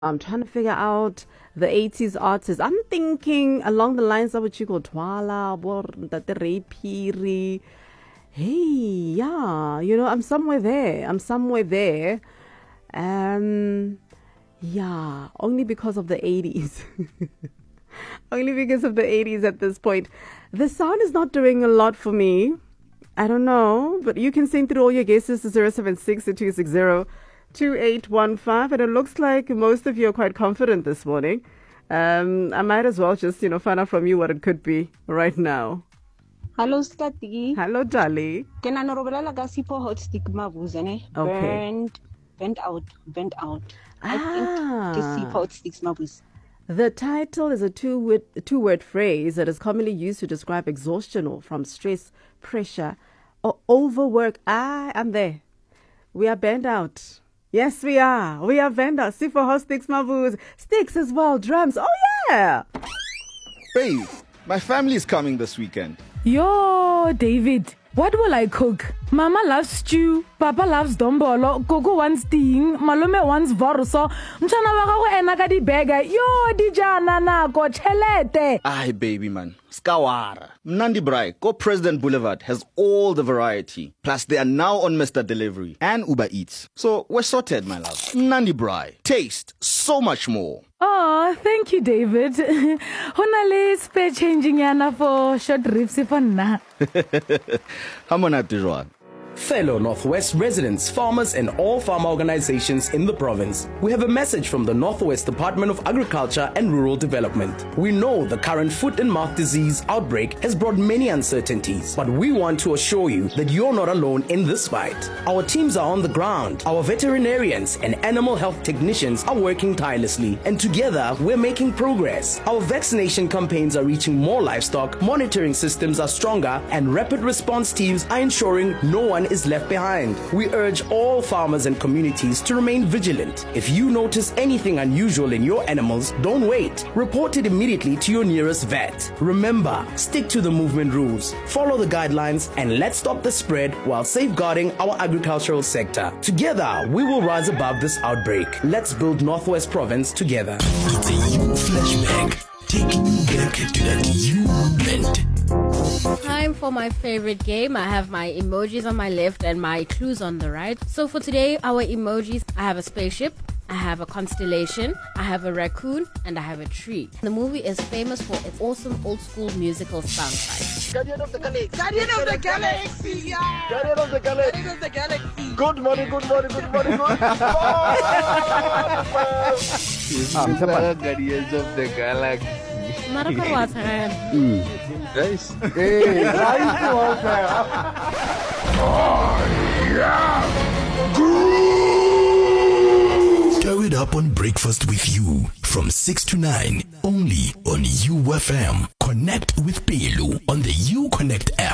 I'm trying to figure out the 80s artists. I'm thinking along the lines of Chico Twala, Tate Piri. Hey, yeah, I'm somewhere there. Yeah, only because of the 80s. Only because of the 80s at this point. The sound is not doing a lot for me. I don't know, but you can send through all your guesses to 076-260-2815, and it looks like most of you are quite confident this morning. I might as well just, find out from you what it could be right now. Hello, Stati. Hello, Dali. Can I know about Sipo hot stick mabuzane? Okay. Bend out. I think the Sipo hot sticks mabuz. The title is a two-word phrase that is commonly used to describe exhaustion from stress, pressure, or overwork. I'm there. We are bent out. Yes, we are. We are bent out. Sipo hot sticks mabuz. Sticks as well. Drums. Oh, yeah. Babe, my family is coming this weekend. Yo, David, what will I cook? Mama loves stew, Papa loves dombolo, Gogo wants ting, Malome wants vorso, Mchana wako ena di bega, yo di jana na go chelete. Aye, baby man, skawara. Mnandi Brai, Go President Boulevard has all the variety. Plus, they are now on Mr. Delivery and Uber Eats. So, we're sorted, my love. Mnandi Brai, taste so much more. Oh, thank you, David. Honale spare changing yana for short riffs for na. Hamona Tijuan. Fellow Northwest residents, farmers, and all farmer organizations in the province, we have a message from the Northwest Department of Agriculture and Rural Development. We know the current foot and mouth disease outbreak has brought many uncertainties, but we want to assure you that you're not alone in this fight. Our teams are on the ground. Our veterinarians and animal health technicians are working tirelessly, and together we're making progress. Our vaccination campaigns are reaching more livestock, monitoring systems are stronger, and rapid response teams are ensuring no one is left behind. We urge all farmers and communities to remain vigilant. If you notice anything unusual in your animals, don't wait. Report it immediately to your nearest vet. Remember, stick to the movement rules, follow the guidelines, and let's stop the spread while safeguarding our agricultural sector. Together, we will rise above this outbreak. Let's build Northwest Province together. It's a you flashback, taking you back to that you moment. Time for my favorite game. I have my emojis on my left and my clues on the right. So for today, our emojis, I have a spaceship, I have a constellation, I have a raccoon, and I have a tree. The movie is famous for its awesome old school musical soundtrack. Guardian of the Galaxy! Guardian of the Galaxy! Yeah! Guardian of the Galaxy! Guardian of the Galaxy! Good morning. Guardians of the Galaxy. Guys. Hey, nice one, Stir it up on breakfast with you from 6 to 9 only on UFM. Connect with Pelu on the UConnect app.